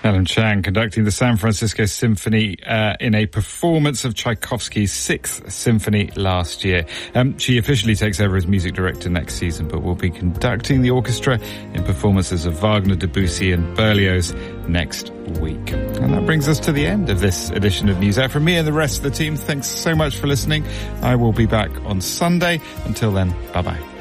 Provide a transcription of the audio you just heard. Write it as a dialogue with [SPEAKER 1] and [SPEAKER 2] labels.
[SPEAKER 1] Ellen Chang conducting the San Francisco Symphony in a performance of Tchaikovsky's Sixth Symphony last year. She officially takes over as music director next season, but will be conducting the orchestra in performances of Wagner, Debussy and Berlioz next week. And that brings us to the end of this edition of NewsHour. From me and the rest of the team, thanks so much for listening. I will be back on Sunday. Until then, bye-bye.